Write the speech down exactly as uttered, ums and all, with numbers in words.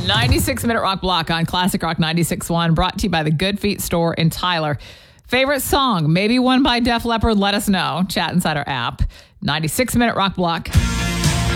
ninety-six minute rock block on Classic Rock ninety-six point one, brought to you by the Good Feet store in Tyler. Favorite song, maybe one by Def Leppard, let us know. Chat inside our app. ninety-six minute rock block.